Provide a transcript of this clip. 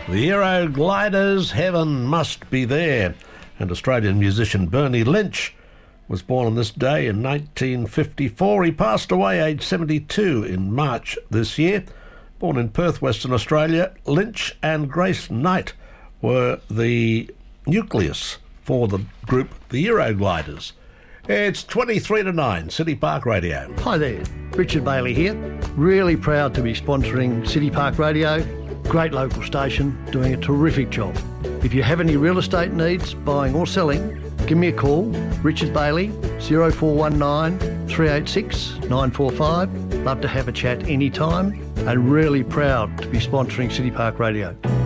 The Aero Gliders, Heaven Must Be There. And Australian musician Bernie Lynch was born on this day in 1954. He passed away aged 72 in March this year. Born in Perth, Western Australia, Lynch and Grace Knight were the nucleus for the group the Aero Gliders. It's 23 to 9, City Park Radio. Hi there, Richard Bailey here. Really proud to be sponsoring City Park Radio. Great local station, doing a terrific job. If you have any real estate needs, buying or selling, give me a call, Richard Bailey, 0419 386 945. Love to have a chat anytime and really proud to be sponsoring City Park Radio.